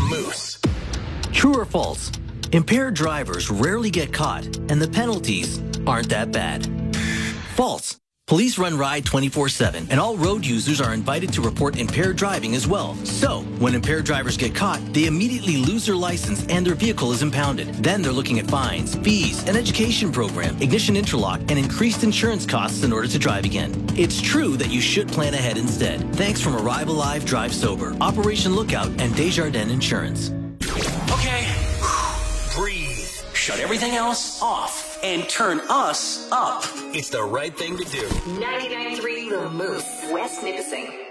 Moose. True or false? Impaired drivers rarely get caught, and the penalties aren't that bad. False. Police run Ride 24/7, and all road users are invited to report impaired driving as well. So, when impaired drivers get caught, they immediately lose their license and their vehicle is impounded. Then they're looking at fines, fees, an education program, ignition interlock, and increased insurance costs in order to drive again. It's true that you should plan ahead instead. Thanks from Arrive Alive, Drive Sober, Operation Lookout, and Desjardins Insurance. Okay, breathe. Shut everything else off and turn us up. It's the right thing to do. 99.3 The Moose, West Nipissing.